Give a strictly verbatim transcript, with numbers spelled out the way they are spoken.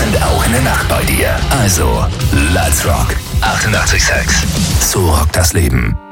sind auch in der Nacht bei dir. Also, let's rock. achtundachtzig Komma sechs. So rockt das Leben.